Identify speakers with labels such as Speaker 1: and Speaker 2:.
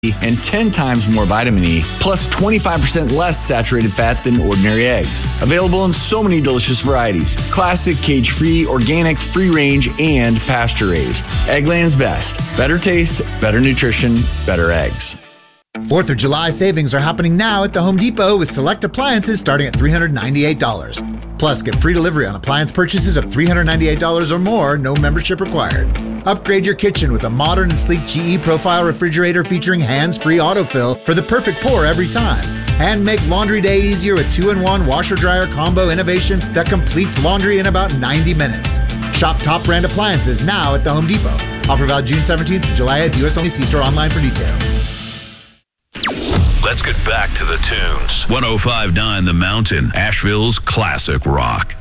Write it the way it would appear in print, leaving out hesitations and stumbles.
Speaker 1: and 10 times more vitamin E, plus 25% less saturated fat than ordinary eggs. Available in so many delicious varieties: classic, cage-free, organic, free-range, and pasture-raised. Eggland's best. Better taste, better nutrition, better eggs.
Speaker 2: 4th of July savings are happening now at the Home Depot with select appliances starting at $398. Plus, get free delivery on appliance purchases of $398 or more, no membership required. Upgrade your kitchen with a modern and sleek GE Profile refrigerator featuring hands-free autofill for the perfect pour every time. And make laundry day easier with 2-in-1 washer-dryer combo innovation that completes laundry in about 90 minutes. Shop top brand appliances now at the Home Depot. Offer valid June 17th to July 8th. U.S. only. See store online for details.
Speaker 3: Let's get back to the tunes. 105.9 The Mountain, Asheville's classic rock.